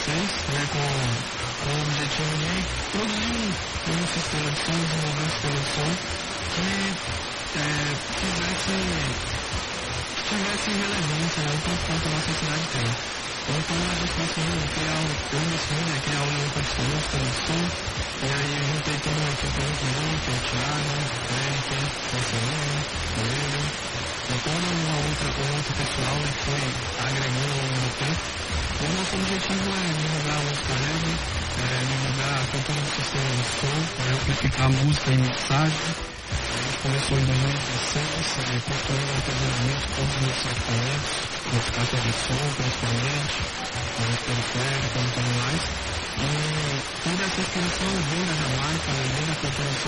vocês, né, com o objetivo de produzir um sistema de som, desenvolver um sistema de som que tivesse relevância, né, tanto quanto a nossa cidade tem. Então a gente decidiu criar criar uma música de som, e aí eu juntei todo uma equipe muito bom, que é o Thiago, o Eric, o Marcelino, o Pedro, e todo um outro pessoal, né, que foi agregando ao longo do tempo. E o nosso objetivo é divulgar a música leve, divulgar a cultura do sistema de som, amplificar a música e mixagem. A gente começou em 2016, construindo artesanalmente todos os nossos equipamentos, as caixas de som principalmente, periférico e tudo mais. E toda essa inspiração vem da Jamaica, vem da cultura